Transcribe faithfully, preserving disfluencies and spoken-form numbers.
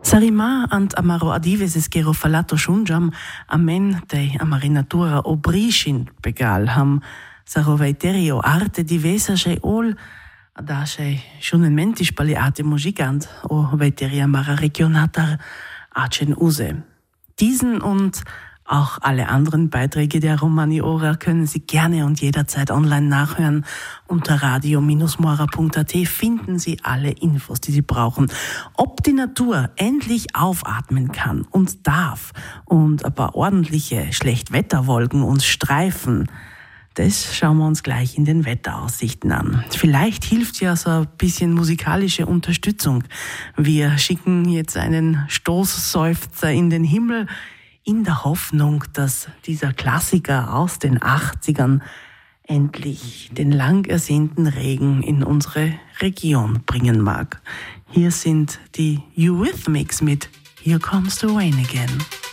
Sarima ant amaro adiveses gero falato shunjam amen dei amarinatura obrishin begal ham saroveiterio arte divesa she ol da she schon mentisch paliate musikant o veiteria mara regionatar acen use. Diesen und auch alle anderen Beiträge der Romani-Ora können Sie gerne und jederzeit online nachhören. Unter radio Bindestrich mora punkt at finden Sie alle Infos, die Sie brauchen. Ob die Natur endlich aufatmen kann und darf und ein paar ordentliche Schlechtwetterwolken uns streifen, das schauen wir uns gleich in den Wetteraussichten an. Vielleicht hilft ja so ein bisschen musikalische Unterstützung. Wir schicken jetzt einen Stoßseufzer in den Himmel, in der Hoffnung, dass dieser Klassiker aus den achtzigern endlich den lang ersehnten Regen in unsere Region bringen mag. Hier sind die Eurythmics mit Here Comes the Rain Again.